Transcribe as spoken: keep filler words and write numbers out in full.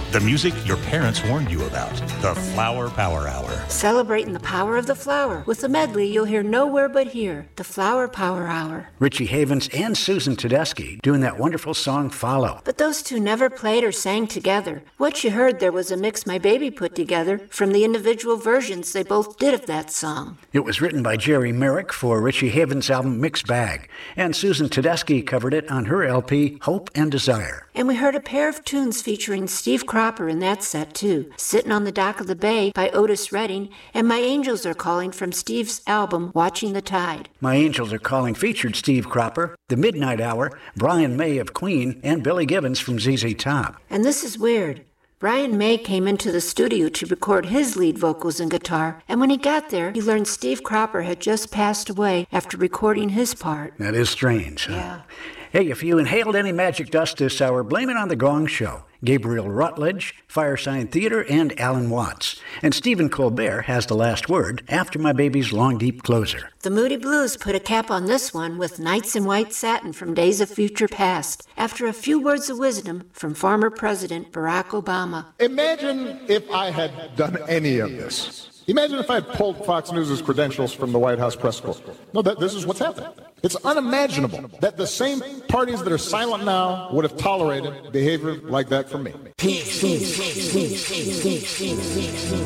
The music your parents warned you about. The Flower Power Hour. Celebrating the power of the flower with a medley you'll hear nowhere but here. The Flower Power Hour. Richie Havens and Susan Tedeschi doing that wonderful song Follow. But those two never played or sang together. What you heard there was a mix my baby put together from the individual versions they both did of that song. It was written by Jerry Merrick for Richie Havens' album Mixed Bag, and Susan Tedeschi covered it on her L P Hope and Desire. And we heard a pair of tunes featuring Steve Cropper in that set too. Sitting on the Dock of the Bay by Otis Redding, and My Angels Are Calling from Steve's album Watching the Tide. My Angels Are Calling featured Steve Cropper, The Midnight Hour, Brian May of Queen, and Billy Gibbons from Z Z Top. And this is weird. Brian May came into the studio to record his lead vocals and guitar, and when he got there, he learned Steve Cropper had just passed away after recording his part. That is strange. Huh? Yeah. Hey, if you inhaled any magic dust this hour, blame it on the Gong Show. Gabriel Rutledge, Firesign Theater, and Alan Watts. And Stephen Colbert has the last word after my baby's long, deep closer. The Moody Blues put a cap on this one with Nights in White Satin from Days of Future Past, after a few words of wisdom from former President Barack Obama. Imagine if I had done any of this. Imagine if I had pulled Fox News' credentials from the White House press corps. No, that, this is what's happening. It's unimaginable that the same parties that are silent now would have tolerated behavior like that from me.